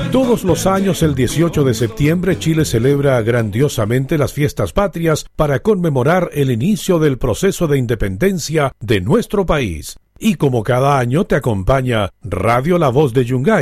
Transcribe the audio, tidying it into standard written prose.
Todos los años, el 18 de septiembre, Chile celebra grandiosamente las fiestas patrias para conmemorar el inicio del proceso de independencia de nuestro país. Y como cada año te acompaña Radio La Voz de Yungay,